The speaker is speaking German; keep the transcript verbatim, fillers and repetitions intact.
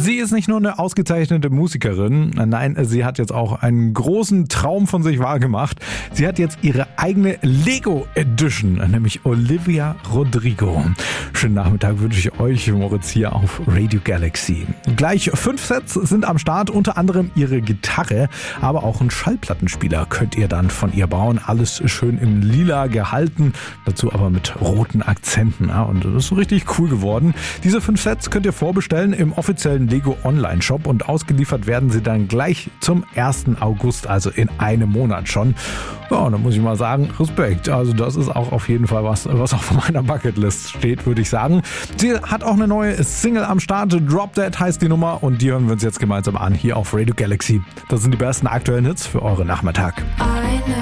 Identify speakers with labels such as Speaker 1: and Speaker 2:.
Speaker 1: Sie ist nicht nur eine ausgezeichnete Musikerin, nein, sie hat jetzt auch einen großen Traum von sich wahrgemacht. Sie hat jetzt ihre eigene Lego Edition, nämlich Olivia Rodrigo. Schönen Nachmittag wünsche ich euch, Moritz, hier auf Radio Galaxy. Gleich fünf Sets sind am Start, unter anderem ihre Gitarre, aber auch einen Schallplattenspieler könnt ihr dann von ihr bauen. Alles schön im Lila gehalten, dazu aber mit roten Akzenten. Ja, und das ist so richtig cool geworden. Diese fünf Sets könnt ihr vorbestellen im offiziellen Lego Online-Shop und ausgeliefert werden sie dann gleich zum ersten August, also in einem Monat schon. Ja, und da muss ich mal sagen, Respekt. Also das ist auch auf jeden Fall was, was auf meiner Bucketlist steht, würde ich sagen. Sie hat auch eine neue Single am Start. Drop That heißt die Nummer und die hören wir uns jetzt gemeinsam an hier auf Radio Galaxy. Das sind die besten aktuellen Hits für euren Nachmittag.